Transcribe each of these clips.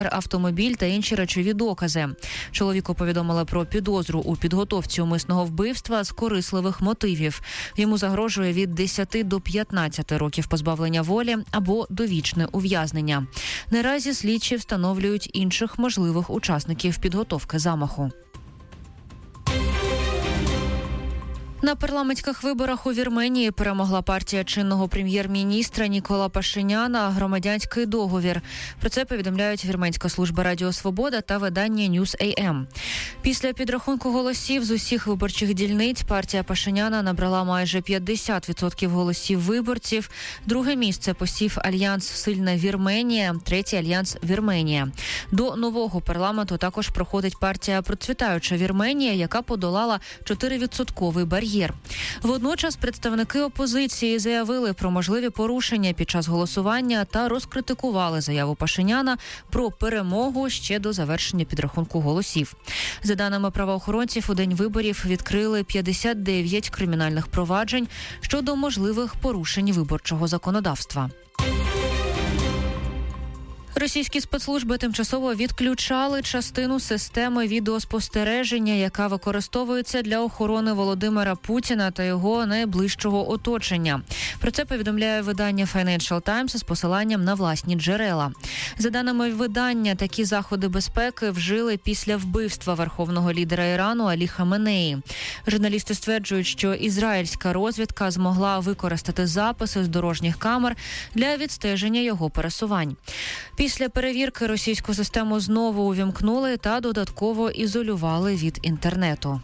автомобіль та інші речові докази. Чоловіку повідомили про підозру у підготовці умисного вбивства з корисливих мотивів. Йому загрожує від 10 до 15 років позбавлення волі або довічне ув'язнення. Наразі слідчі встановлюють інших можливих учасників підготовки замаху. На парламентських виборах у Вірменії перемогла партія чинного прем'єр-міністра Нікола Пашиняна «Громадянський договір». Про це повідомляють Вірменська служба Радіо Свобода та видання News AM. Після підрахунку голосів з усіх виборчих дільниць партія Пашиняна набрала майже 50% голосів виборців. Друге місце посів альянс «Сильна Вірменія», третій альянс «Вірменія». До нового парламенту також проходить партія «Процвітаюча Вірменія», яка подолала 4% бар'єр. Водночас представники опозиції заявили про можливі порушення під час голосування та розкритикували заяву Пашиняна про перемогу ще до завершення підрахунку голосів. За даними правоохоронців, у день виборів відкрили 59 кримінальних проваджень щодо можливих порушень виборчого законодавства. Російські спецслужби тимчасово відключали частину системи відеоспостереження, яка використовується для охорони Володимира Путіна та його найближчого оточення. Про це повідомляє видання Financial Times з посиланням на власні джерела. За даними видання, такі заходи безпеки вжили після вбивства верховного лідера Ірану Алі Хаменеї. Журналісти стверджують, що ізраїльська розвідка змогла використати записи з дорожніх камер для відстеження його пересувань. Після перевірки російську систему знову увімкнули та додатково ізолювали від інтернету.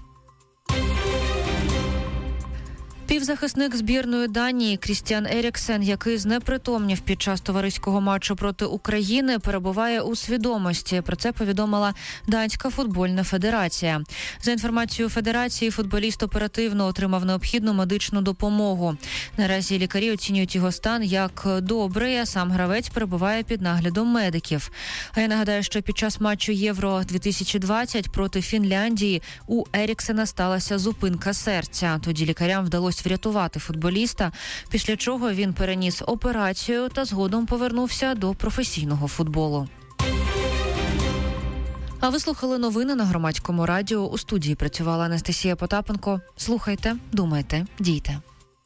Півзахисник збірної Данії Крістіан Еріксен, який знепритомнів під час товариського матчу проти України, перебуває у свідомості. Про це повідомила Данська футбольна федерація. За інформацією федерації, футболіст оперативно отримав необхідну медичну допомогу. Наразі лікарі оцінюють його стан як добрий, а сам гравець перебуває під наглядом медиків. А я нагадаю, що під час матчу Євро-2020 проти Фінляндії у Еріксена сталася зупинка серця. Тоді лікарям вдалося врятувати футболіста, після чого він переніс операцію та згодом повернувся до професійного футболу. А ви слухали новини на Громадському радіо. У студії працювала Анастасія Потапенко. Слухайте, думайте, дійте.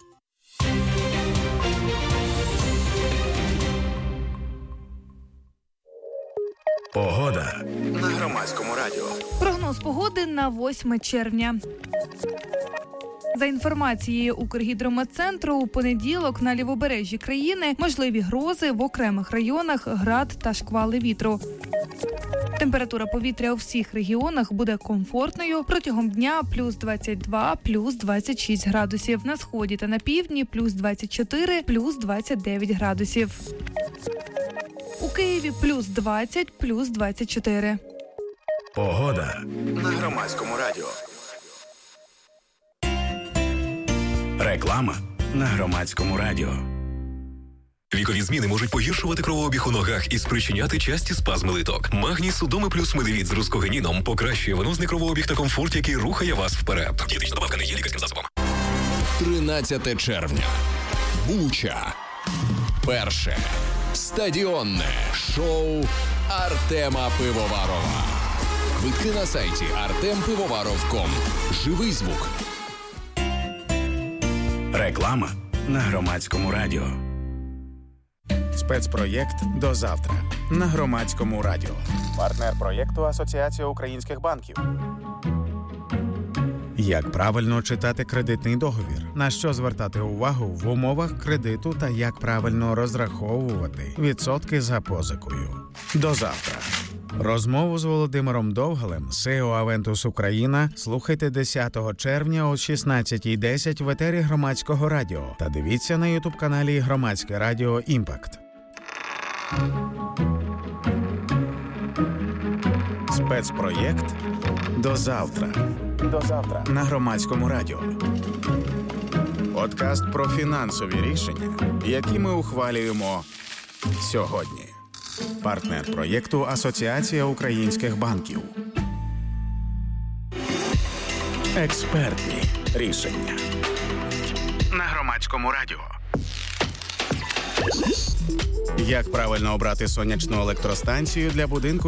Погода на Громадському радіо. Прогноз погоди на 8 червня. За інформацією Укргідрометцентру, у понеділок на лівобережжі країни можливі грози, в окремих районах град та шквали вітру. Температура повітря у всіх регіонах буде комфортною. Протягом дня плюс 22, плюс 26 градусів. На сході та на півдні плюс 24, плюс 29 градусів. У Києві плюс 20, плюс 24. Погода на Громадському радіо. Реклама на Громадському радіо. Вікові зміни можуть погіршувати кровообіг у ногах і спричиняти часті спазми литок. Магній Судоми плюс Медивіт з рускогеніном покращує венозний кровообіг та комфорт, який рухає вас вперед. Дієтична добавка не є лікарським засобом. 13 червня. Буча. Перше стадіонне шоу Артема Пивоварова. Квитки на сайті artempivovаров.com. Живий звук. Реклама на Громадському радіо. Спецпроєкт «До завтра» на Громадському радіо. Партнер проєкту Асоціація українських банків. Як правильно читати кредитний договір? На що звертати увагу в умовах кредиту та як правильно розраховувати відсотки за позикою? До завтра. Розмову з Володимиром Довгалем, CEO Aventus Україна, слухайте 10 червня о 16:10 в етері Громадського радіо та дивіться на ютуб-каналі Громадське радіо Імпакт. Спецпроєкт «До завтра». До завтра на Громадському радіо. Подкаст про фінансові рішення, які ми ухвалюємо сьогодні. Партнер проєкту Асоціація українських банків. Експертні рішення на Громадському радіо. Як правильно обрати сонячну електростанцію для будинку